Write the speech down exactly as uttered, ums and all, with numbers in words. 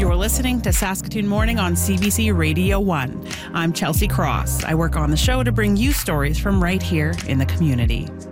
You're listening to Saskatoon Morning on C B C Radio one. I'm Chelsea Cross. I work on the show to bring you stories from right here in the community.